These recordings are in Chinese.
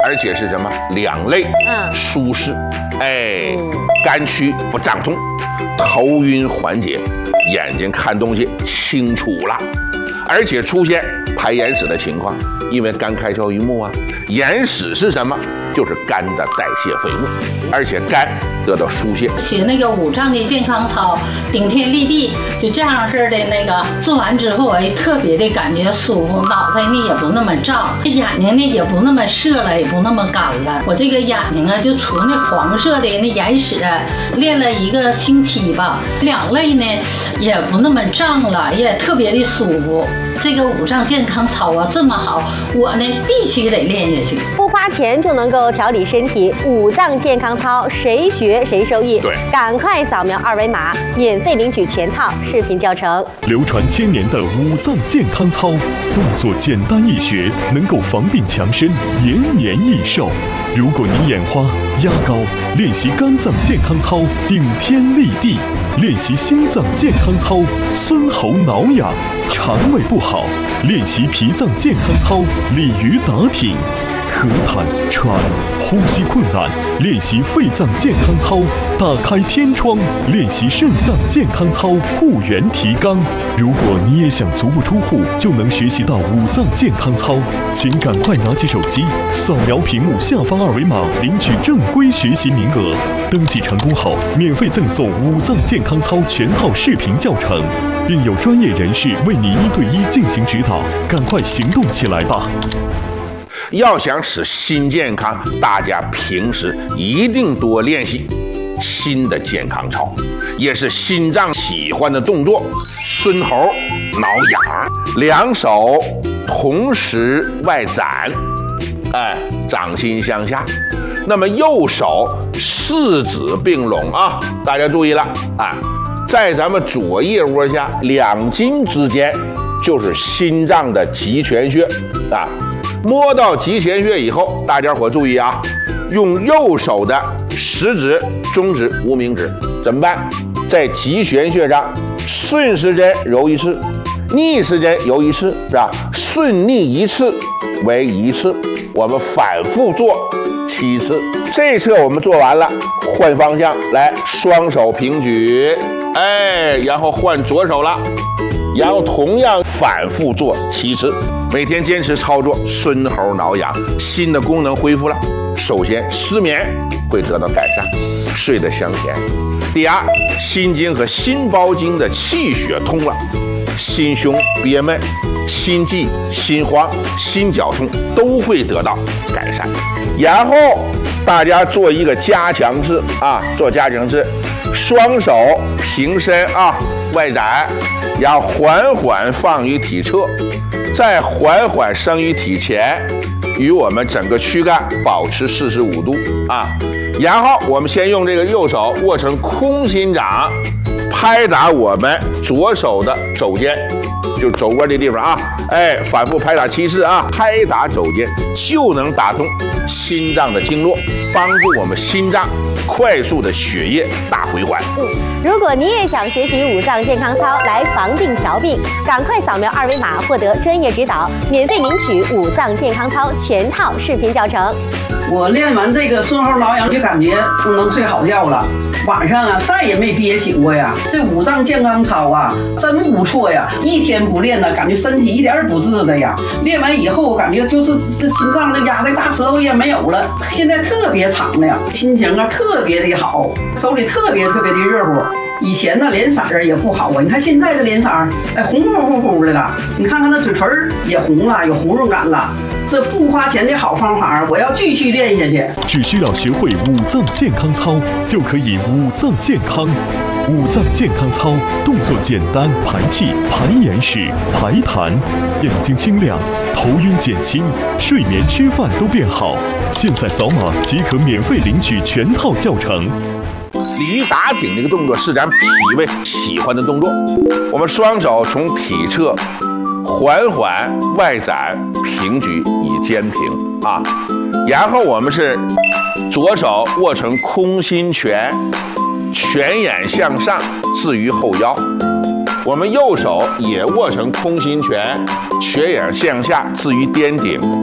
而且是什么两肋舒适，肝区不胀痛，头晕缓解，眼睛看东西清楚了，而且出现排眼屎的情况，因为肝开窍于目啊，眼屎是什么？就是肝的代谢废物，而且肝得到疏泄。 学那个5脏的健康操，顶天立地，就这样式的那个做完之后，特别的感觉舒服，脑袋呢也不那么胀，眼睛呢也不那么涩了，也不那么干了。我这个眼睛啊，就除那黄色的那眼屎，练了1个星期吧，两肋呢也不那么胀了，也特别的舒服。这个5脏健康操啊这么好，我呢必须得练下去。 不花钱就能够调理身体，5脏健康操谁学谁受益。 对， 赶快扫描2维码，免费领取全套视频教程。 流传1000年的5脏健康操，动作简单易学，能够防病强身，延年益寿。如果你眼花、压高，练习肝脏健康操，顶天立地；练习心脏健康操，酸喉挠痒；肠胃不好，练习脾脏健康操，鲤鱼打挺；咳痰、喘、呼吸困难，练习肺脏健康操，打开天窗；练习肾脏健康操，护元提肛。如果你也想足不出户就能学习到5脏健康操，请赶快拿起手机，扫描屏幕下方2维码，领取正规学习名额。登记成功后，免费赠送5脏健康操全套视频教程，并有专业人士为你1对1进行指导。赶快行动起来吧！ 要想使心健康，大家平时一定多练习心的健康操，也是心脏喜欢的动作。孙猴挠痒，两手同时外展，掌心向下。那么右手四指并拢啊，大家注意了啊，在咱们左腋窝下2筋之间就是心脏的极泉穴啊。摸到极泉穴以后，大家伙注意啊，用右手的食指、中指、无名指怎么办？在极泉穴上顺时针揉1次，逆时针揉1次，是吧？顺逆1次为1次，我们反复做7次。这侧我们做完了，换方向来，双手平举，然后换左手了，然后同样反复做7次。每天坚持操作，孙猴挠痒，心的功能恢复了。首先，失眠会得到改善，睡得香甜。第二，心经和心包经的气血通了，心胸憋闷、心悸、心慌、心绞痛都会得到改善。然后大家做一个加强式啊，做加强式，双手平伸啊，外展，然后缓缓放于体侧，再缓缓升于体前，与我们整个躯干保持45度啊。然后我们先用这个右手握成空心掌，拍打我们左手的肘尖，就肘窝这地方啊，反复拍打7次啊，拍打肘尖就能打通心脏的经络，帮助我们心脏快速的血液大回环。 如果你也想学习5脏健康操来防病调病，赶快扫描2维码获得专业指导，免费领取5脏健康操全套视频教程。 我练完这个孙猴挠痒就感觉能睡好觉了，晚上啊再也没憋醒过呀。这5脏健康操啊真不错呀，一天不练呢，感觉身体一点也不治的呀。练完以后感觉就是这心脏这压的大石头也没有了，现在特别长了呀，心情啊特别的好，手里特别的热乎。以前呢脸色儿也不好啊，你看现在这脸色儿红乎乎的了，你看看那嘴唇也红了，有红润感了。这不花钱的好方法，我要继续练下去。 只需要学会5脏健康操，就可以5脏健康。5脏健康操动作简单，排气、排眼屎、排痰，眼睛清亮，头晕减轻，睡眠吃饭都变好。现在扫码即可免费领取全套教程。 鲤鱼打挺这个动作是咱脾胃喜欢的动作，我们双手从体侧缓缓外展平举以肩平啊，然后我们是左手握成空心拳，拳眼向上置于后腰，我们右手也握成空心拳，拳眼向下置于颠顶，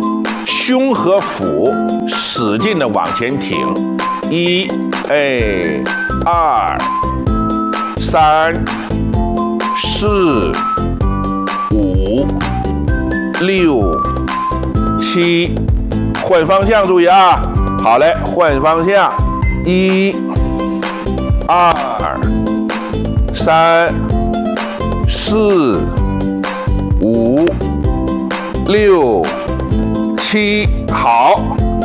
胸和腹使劲的往前挺，1、2、3、4、5、6、7，换方向，注意啊！好嘞，换方向，1、2、3、4、5、6、7，好，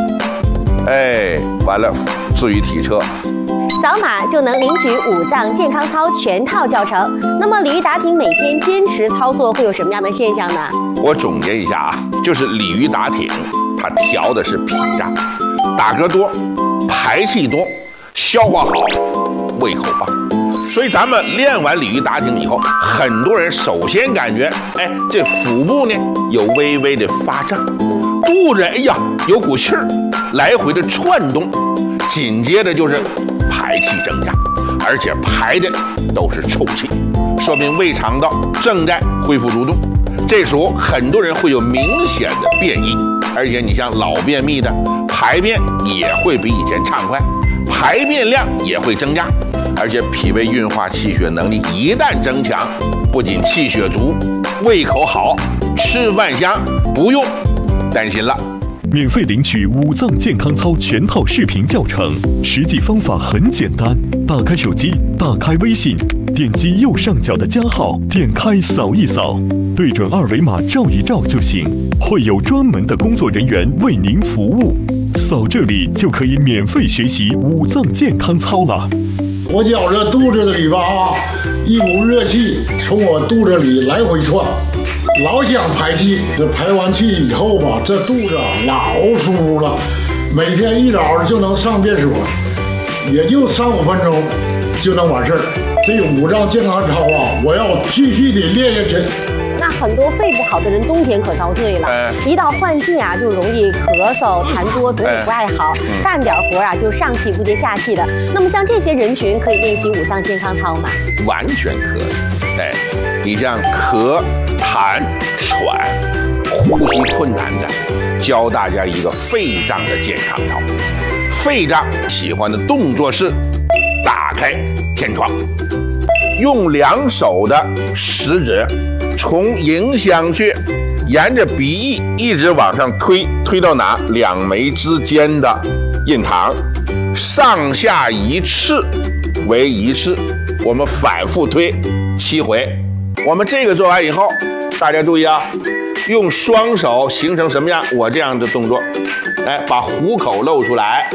完了，至于体车。 扫码就能领取五脏健康操全套教程。那么鲤鱼打挺每天坚持操作会有什么样的现象呢？ 我总结一下啊，就是鲤鱼打挺，它调的是脾脏，打嗝多，排气多，消化好，胃口棒。所以咱们练完鲤鱼打挺以后，很多人首先感觉，这腹部呢有微微的发胀，肚子有股气儿，来回的窜动，紧接着就是排气增加，而且排的都是臭气，说明胃肠道正在恢复蠕动。这时候很多人会有明显的便意，而且你像老便秘的，排便也会比以前畅快，排便量也会增加，而且脾胃运化气血能力一旦增强，不仅气血足，胃口好，吃饭香，不用担心了。 免费领取五脏健康操全套视频教程，实际方法很简单，打开手机，打开微信，点击右上角的加号，点开扫一扫，对准二维码照一照就行，会有专门的工作人员为您服务。扫这里就可以免费学习五脏健康操了。 我觉着肚子里吧一股热气从我肚子里来回窜，老想排气。这排完气以后吧，这肚子老舒服了。每天一早就能上厕所，也就3、5分钟就能完事儿。这个五脏健康操啊，我要继续的练下去。 那很多肺不好的人冬天可遭罪了，一到换季啊，就容易咳嗽、痰多，嘴里不爱好，干点活啊就上气不接下气的。那么像这些人群可以练习五脏健康操吗？ 完全可以。你像咳、痰、喘、呼吸困难的，教大家一个肺脏的健康操。肺脏喜欢的动作是打开天窗，用2手的食指从迎香穴沿着鼻翼一直往上推到哪？2眉之间的印堂，上下1次为1次，我们反复推7回。我们这个做完以后，大家注意啊，用双手形成什么样？我这样的动作，把虎口露出来，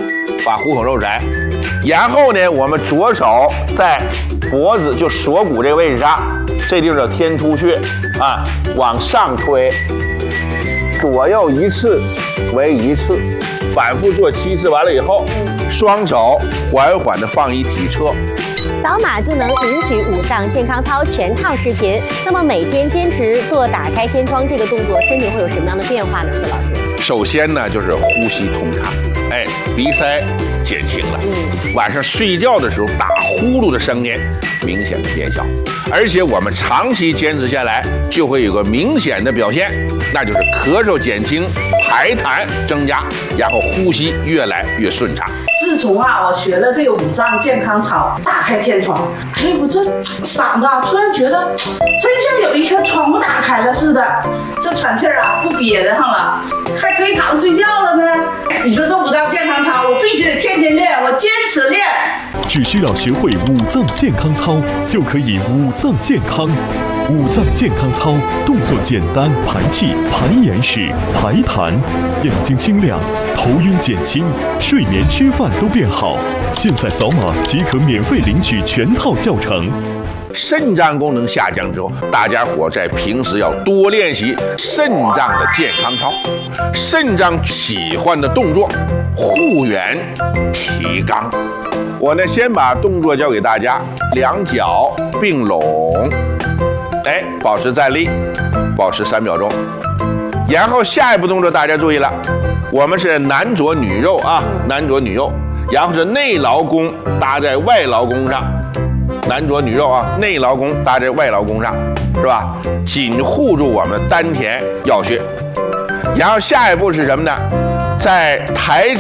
然后呢，我们左手在脖子就锁骨这个位置上，这地方叫天突穴啊，往上推，左右1次为1次，反复做7次，完了以后，双手缓缓的放一体车。 扫码就能领取五脏健康操全套视频。那么每天坚持做打开天窗这个动作，身体会有什么样的变化呢？何老师？ 首先呢，就是呼吸通畅，鼻塞减轻了。晚上睡觉的时候打呼噜的声音明显的变小，而且我们长期坚持下来，就会有个明显的表现，那就是咳嗽减轻，排痰增加，然后呼吸越来越顺畅。 自从我学了这个五脏健康操，打开天窗，我这嗓子突然觉得真像有一圈窗户打开了似的，这喘气不憋得上了，还可以躺睡觉了呢。你说这五脏健康操，我必须得天天练，我坚持练。 只需要学会五脏健康操，就可以五脏健康。五脏健康操动作简单，排气、排眼屎、排痰，眼睛清亮，头晕减轻，睡眠吃饭都变好。现在扫码即可免费领取全套教程。 肾脏功能下降之后，大家伙在平时要多练习肾脏的健康操。肾脏喜欢的动作，护元提肛。我呢，先把动作教给大家，2脚并拢，保持站立，保持3秒钟。然后下一步动作大家注意了，我们是男左女右啊，男左女右，然后是内劳宫搭在外劳宫上，男左女右啊，内劳宫搭在外劳宫上，是吧？紧护住我们丹田要穴。 然后下一步是什么呢？在抬